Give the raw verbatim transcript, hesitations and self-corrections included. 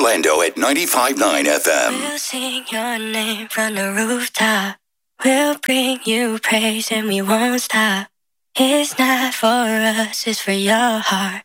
Orlando at ninety-five point nine F M. We'll sing your name from the rooftop. We'll bring you praise and we won't stop. It's not for us, it's for your heart.